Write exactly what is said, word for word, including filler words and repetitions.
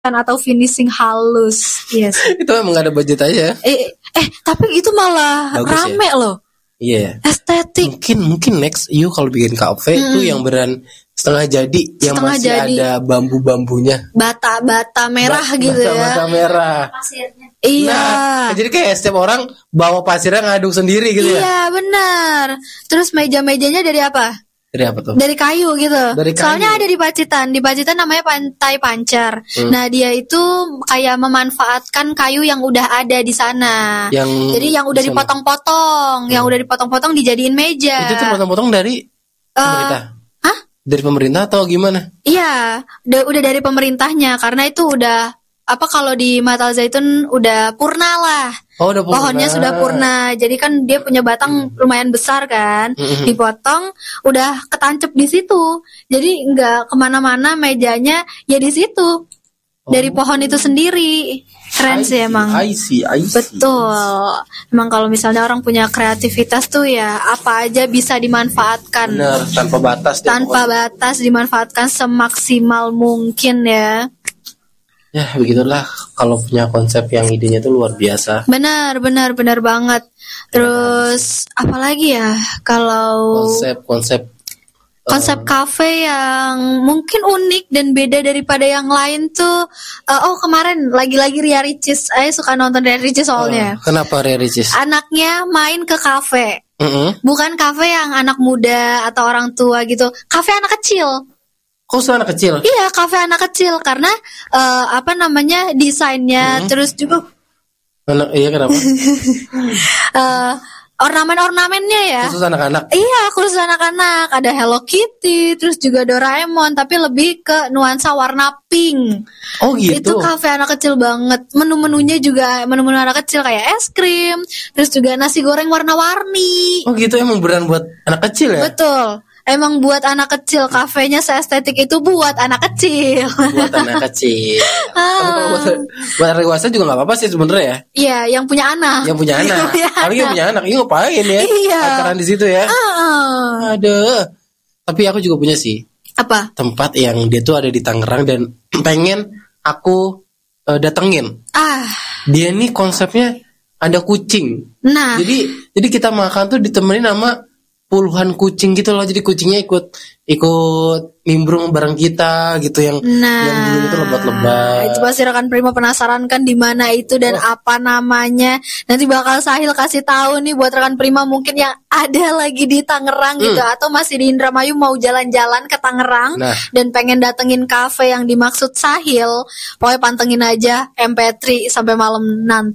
atau finishing halus. Yes. Itu emang gak ada budget aja. Eh, eh tapi itu malah Bagus rame ya? loh. Iya. Yeah. Estetik. Mungkin mungkin next you kalau bikin kafe itu Hmm. yang beran setengah jadi, yang Setengah masih jadi. ada bambu-bambunya. Bata-bata merah Ba- gitu ya. Bata-bata merah. Pasirnya. Iya. Nah, jadi kayak setiap orang bawa pasirnya ngaduk sendiri gitu ya. Iya benar. Terus meja-mejanya dari apa? Dari apa tuh? Dari kayu gitu. Dari kayu. Soalnya ada di Pacitan. Di Pacitan namanya Pantai Pancar. Hmm. Nah dia itu kayak memanfaatkan kayu yang udah ada di sana. Yang Jadi yang udah di sana. dipotong-potong, yang udah dipotong-potong dijadiin meja. Itu tuh potong-potong dari pemerintah. Hah? Dari pemerintah atau gimana? Iya, udah, udah dari pemerintahnya karena itu udah apa kalau di Mata Zaitun udah purna lah. Oh, udah purna. Pohonnya sudah purna. Jadi kan dia punya batang lumayan besar kan. Mm-mm. Dipotong udah ketancep di situ. Jadi nggak kemana-mana mejanya ya di situ. Dari pohon itu sendiri. Keren I sih see, emang. I see, I see. Betul. Emang kalau misalnya orang punya kreativitas tuh ya apa aja bisa dimanfaatkan. Bener, tanpa batas. deh Tanpa pokoknya. batas dimanfaatkan semaksimal mungkin ya. Ya begitulah kalau punya konsep yang idenya tuh luar biasa. Benar, benar, benar banget. Terus apalagi ya kalau Konsep-konsep konsep kafe yang mungkin unik dan beda daripada yang lain tuh uh, oh kemarin lagi-lagi Ria Ricis, saya suka nonton Ria Ricis soalnya. Uh, kenapa Ria Ricis? Anaknya main ke kafe. Mm-mm. Bukan kafe yang anak muda atau orang tua gitu. Kafe anak kecil. Kok suka anak kecil? Iya, kafe anak kecil karena uh, apa namanya desainnya Hmm. terus juga Anak, iya kenapa? uh, ornamen-ornamennya ya. Khusus anak-anak. Iya, khusus anak-anak. Ada Hello Kitty, terus juga Doraemon, tapi lebih ke nuansa warna pink. Oh gitu. Itu kafe anak kecil banget. Menu-menunya juga menu-menu anak kecil kayak es krim, terus juga nasi goreng warna-warni. Oh gitu, emang beneran buat anak kecil ya? Betul. Emang buat anak kecil, kafenya seestetik itu buat anak kecil. Buat anak kecil. Tapi Ah. kalau buat, buat anak dewasa juga nggak apa-apa sih sebenarnya ya. Iya, yang punya anak. Yang punya anak. punya Tapi yang anak. punya anak, ini ngapain ya? Iya. Pacaran di situ ya. Ah. Aduh. Tapi aku juga punya sih Apa? tempat yang dia tuh ada di Tangerang dan pengen aku eh, datengin. Ah, Dia nih konsepnya ada kucing. nah. Jadi jadi kita makan tuh ditemenin sama puluhan kucing gitu loh. Jadi kucingnya ikut ikut nimbrung bareng kita gitu yang Nah, yang dulu itu lebat-lebat. itu pasti rekan Prima penasaran kan di mana itu dan Oh. apa namanya. Nanti bakal Sahil kasih tahu nih buat rekan Prima mungkin yang ada lagi di Tangerang gitu atau masih di Indramayu mau jalan-jalan ke Tangerang Nah. dan pengen datengin kafe yang dimaksud Sahil. Pokoknya pantengin aja M P tiga sampai malam nanti.